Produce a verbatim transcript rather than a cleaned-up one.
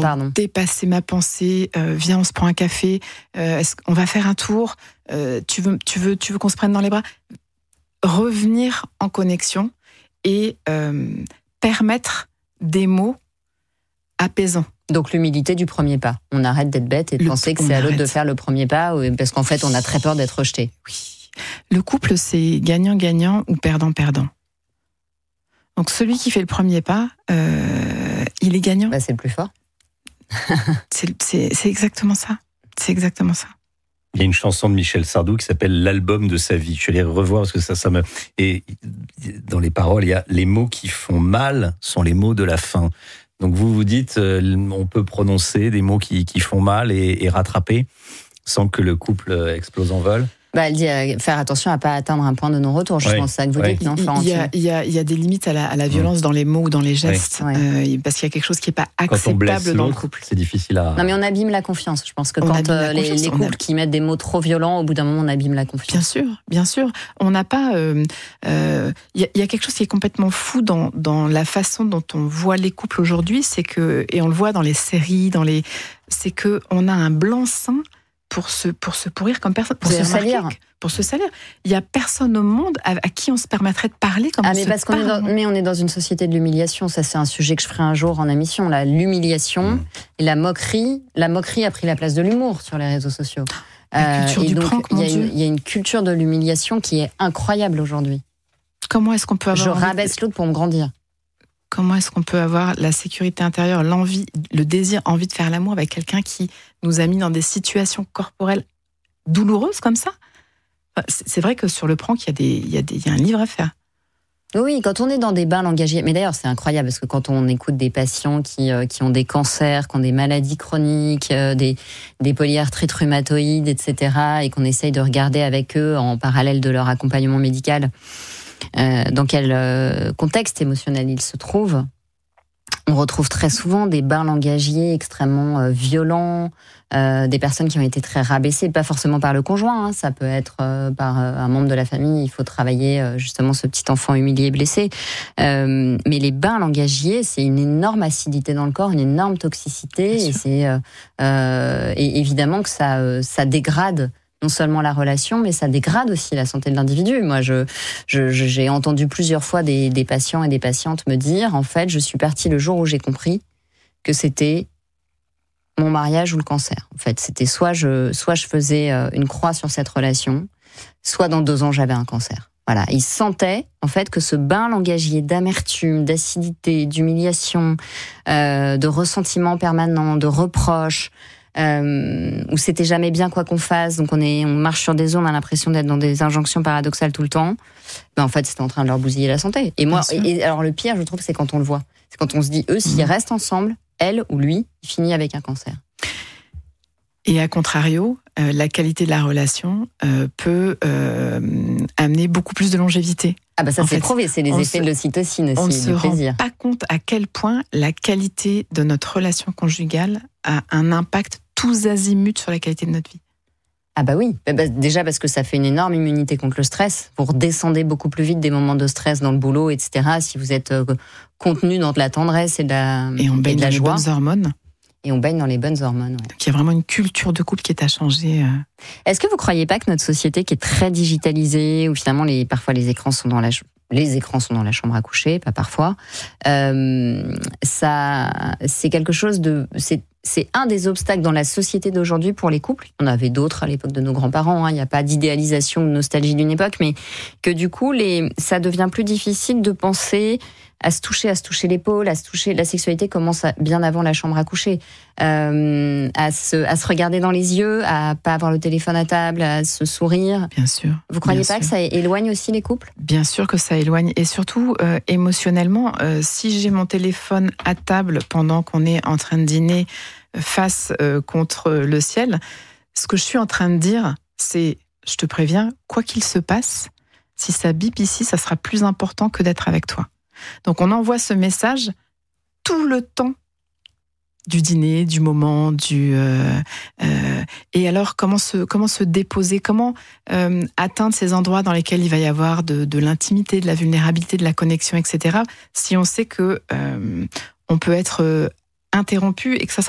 pardon. dépasser ma pensée. Euh, viens, on se prend un café. Euh, est-ce qu'on va faire un tour. Euh, tu veux, tu veux, tu veux qu'on se prenne dans les bras. Revenir en connexion et euh, permettre des mots apaisants. Donc l'humilité du premier pas. On arrête d'être bête et de le, penser que c'est à l'autre de faire le premier pas, parce qu'en fait, on a très peur d'être rejeté. Oui. Le couple, c'est gagnant-gagnant ou perdant-perdant. Donc celui qui fait le premier pas, euh, il est gagnant. Bah, c'est le plus fort. c'est, c'est, c'est exactement ça. C'est exactement ça. Il y a une chanson de Michel Sardou qui s'appelle L'album de sa vie. Je suis allé revoir parce que ça, ça me... Et dans les paroles, il y a les mots qui font mal sont les mots de la fin. Donc vous vous dites, euh, on peut prononcer des mots qui, qui font mal et, et rattraper sans que le couple explose en vol. Bah, elle dit euh, faire attention à ne pas atteindre un point de non-retour. Je ouais. pense que c'est ça que vous ouais. dites, non, il, il, y a, il, y a, il y a des limites à la, à la violence mmh. dans les mots ou dans les gestes, ouais. euh, parce qu'il y a quelque chose qui n'est pas acceptable dans le couple. C'est difficile à... Non, mais on abime la confiance. Je pense que on quand euh, les, les couples a... qui mettent des mots trop violents, au bout d'un moment, on abîme la confiance. Bien sûr, bien sûr. On n'a pas... Il euh, euh, y, y a quelque chose qui est complètement fou dans, dans la façon dont on voit les couples aujourd'hui, c'est que, et on le voit dans les séries, dans les, c'est qu'on a un blanc-seing pour se, pour se pourrir comme personne. Pour se salir. Pour se salir. Il n'y a personne au monde à, à qui on se permettrait de parler comme ah, on mais se parce qu'on parle. est dans, mais on est dans une société de l'humiliation. Ça, c'est un sujet que je ferai un jour en émission. Là, l'humiliation mmh. et la moquerie. La moquerie a pris la place de l'humour sur les réseaux sociaux. La culture euh, du et donc, prank, mon Dieu. Il y a une culture de l'humiliation qui est incroyable aujourd'hui. Comment est-ce qu'on peut avoir... Je rabaisse l'autre pour me grandir. Comment est-ce qu'on peut avoir la sécurité intérieure, l'envie, le désir, envie de faire l'amour avec quelqu'un qui nous a mis dans des situations corporelles douloureuses comme ça? C'est vrai que sur le prank, il y a des, il y a des, il y a un livre à faire. Oui, quand on est dans des bains langagiers, mais d'ailleurs c'est incroyable parce que quand on écoute des patients qui euh, qui ont des cancers, qui ont des maladies chroniques, euh, des des polyarthrites rhumatoïdes, et cetera, et qu'on essaye de regarder avec eux en parallèle de leur accompagnement médical, euh, dans quel euh, contexte émotionnel ils se trouvent, on retrouve très souvent des bains langagiers extrêmement euh, violents, euh, des personnes qui ont été très rabaissées, pas forcément par le conjoint, hein, ça peut être euh, par euh, un membre de la famille, il faut travailler euh, justement ce petit enfant humilié, blessé. Euh, mais les bains langagiers, c'est une énorme acidité dans le corps, une énorme toxicité, et c'est euh, euh, et évidemment que ça, euh, ça dégrade non seulement la relation, mais ça dégrade aussi la santé de l'individu. Moi, je, je, j'ai entendu plusieurs fois des, des patients et des patientes me dire, en fait, je suis partie le jour où j'ai compris que c'était mon mariage ou le cancer. En fait, c'était soit je, soit je faisais une croix sur cette relation, soit dans deux ans, j'avais un cancer. Voilà. Ils sentaient, en fait, que ce bain langagier d'amertume, d'acidité, d'humiliation, euh, de ressentiment permanent, de reproches, Euh, où c'était jamais bien quoi qu'on fasse, donc on est, on marche sur des œufs, on a l'impression d'être dans des injonctions paradoxales tout le temps. Ben en fait, c'était en train de leur bousiller la santé. Et moi, et, et alors le pire, je trouve, c'est quand on le voit, c'est quand on se dit eux, s'ils mmh. restent ensemble, elle ou lui, il finit avec un cancer. Et à contrario, euh, la qualité de la relation euh, peut euh, amener beaucoup plus de longévité. Ah bah ça en c'est fait, prouvé, c'est les effets se, de l'ocytocine aussi, on du se plaisir. rend pas compte à quel point la qualité de notre relation conjugale a un impact tous azimuts sur la qualité de notre vie. Ah bah oui, bah déjà parce que ça fait une énorme immunité contre le stress. Vous redescendez beaucoup plus vite des moments de stress dans le boulot, et cetera. Si vous êtes euh, contenu dans de la tendresse et de la, et on baigne et de la dans joie. les bonnes hormones. Et on baigne dans les bonnes hormones. Ouais. Donc il y a vraiment une culture de couple qui est à changer. Euh... Est-ce que vous croyez pas que notre société qui est très digitalisée, où finalement les, parfois les écrans sont dans la les écrans sont dans la chambre à coucher, pas parfois, euh, ça c'est quelque chose de c'est c'est un des obstacles dans la société d'aujourd'hui pour les couples. Il y en avait d'autres à l'époque de nos grands-parents. Hein. Il n'y a pas d'idéalisation ou de nostalgie d'une époque, mais que du coup, les, ça devient plus difficile de penser à se toucher, à se toucher l'épaule, à se toucher. La sexualité commence à, bien avant la chambre à coucher, euh, à se, à se regarder dans les yeux, à pas avoir le téléphone à table, à se sourire. Bien sûr. Vous croyez bien pas sûr. que ça éloigne aussi les couples ? Bien sûr que ça éloigne, et surtout euh, émotionnellement. Euh, si j'ai mon téléphone à table pendant qu'on est en train de dîner, face euh, contre le ciel, ce que je suis en train de dire, c'est, je te préviens, quoi qu'il se passe, si ça bip ici, ça sera plus important que d'être avec toi. Donc on envoie ce message tout le temps du dîner, du moment, du euh, euh, et alors comment se comment se déposer, comment euh, atteindre ces endroits dans lesquels il va y avoir de, de l'intimité, de la vulnérabilité, de la connexion, et cetera. Si on sait que euh, on peut être interrompu et que ça sera